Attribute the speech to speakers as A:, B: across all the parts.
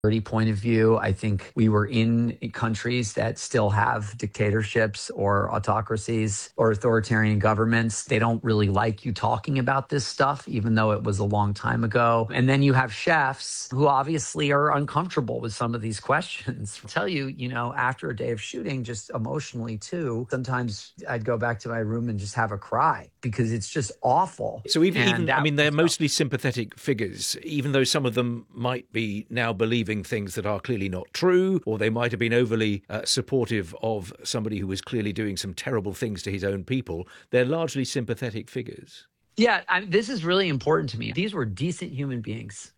A: point of view. I think we were in countries that still have dictatorships or autocracies or authoritarian governments. They don't really like you talking about this stuff, even though it was a long time ago. And then you have chefs who obviously are uncomfortable with some of these questions. I'll tell you, after a day of shooting, just emotionally too, sometimes I'd go back to my room and just have a cry because it's just awful.
B: So they're mostly sympathetic figures, even though some of them might be now believing things that are clearly not true, or they might have been overly supportive of somebody who was clearly doing some terrible things to his own people. They're largely sympathetic figures.
A: Yeah, this is really important to me. These were decent human beings,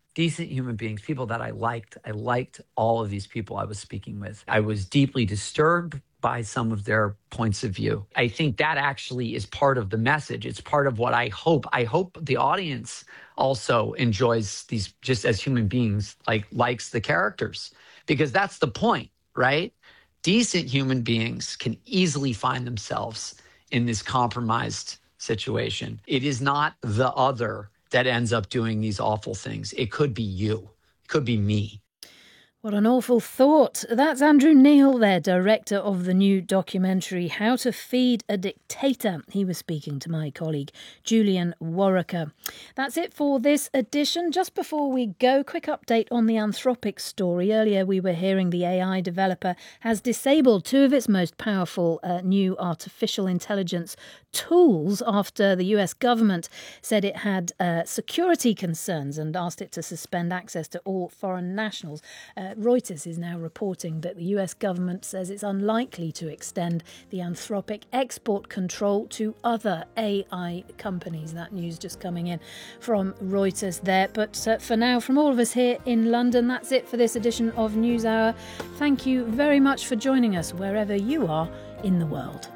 A: people that I liked. I liked all of these people I was speaking with. I was deeply disturbed by some of their points of view. I think that actually is part of the message. It's part of what I hope. I hope the audience also enjoys these just as human beings, likes the characters, because that's the point, right? Decent human beings can easily find themselves in this compromised situation. It is not the other that ends up doing these awful things. It could be you. It could be me.
C: What an awful thought. That's Andrew Neil there, director of the new documentary How to Feed a Dictator. He was speaking to my colleague Julian Warwicker. That's it for this edition. Just before we go, quick update on the Anthropic story. Earlier we were hearing the AI developer has disabled two of its most powerful new artificial intelligence tools after the US government said it had security concerns and asked it to suspend access to all foreign nationals. Reuters is now reporting that the US government says it's unlikely to extend the Anthropic export control to other AI companies. That news just coming in from Reuters there. But for now, from all of us here in London, that's it for this edition of NewsHour. Thank you very much for joining us wherever you are in the world.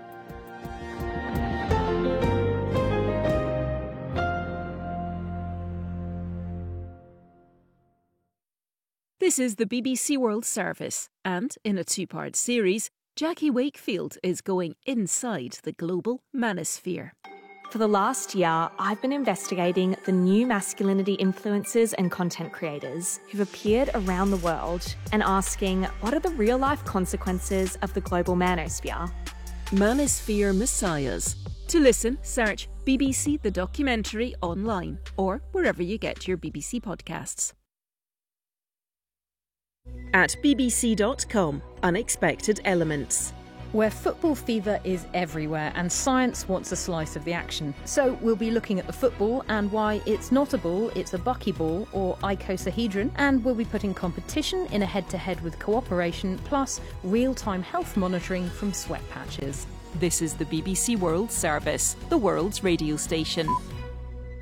D: This is the BBC World Service, and in a two-part series, Jackie Wakefield is going inside the global manosphere.
E: For the last year, I've been investigating the new masculinity influencers and content creators who've appeared around the world and asking, what are the real-life consequences of the global manosphere?
D: Manosphere Messiahs. To listen, search BBC The Documentary online or wherever you get your BBC podcasts. At bbc.com, Unexpected Elements.
C: Where football fever is everywhere and science wants a slice of the action. So we'll be looking at the football and why it's not a ball, it's a buckyball or icosahedron, and we'll be putting competition in a head-to-head with cooperation, plus real-time health monitoring from sweat patches.
D: This is the BBC World Service, the world's radio station.